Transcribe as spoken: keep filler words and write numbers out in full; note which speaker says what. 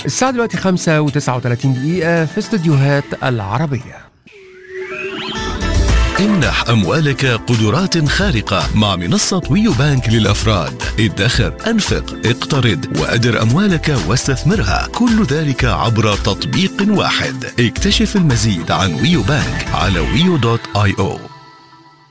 Speaker 1: الساعة دلوقتي خمسة وتسعة وثلاثين دقيقة في استديوهات العربية.
Speaker 2: امنح أموالك قدرات خارقة مع منصة ويو بانك للأفراد. ادخر، أنفق، اقترض وأدر أموالك واستثمرها، كل ذلك عبر تطبيق واحد. اكتشف المزيد عن ويو بانك على ويو دوت آي أو.